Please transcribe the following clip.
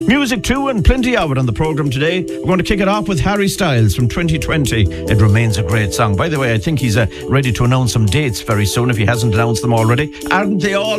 Music too, and plenty of it on the programme today. We're going to kick it off with Harry Styles from 2020. It remains a great song. By the way, I think he's ready to announce some dates very soon, if he hasn't announced them already. Aren't they all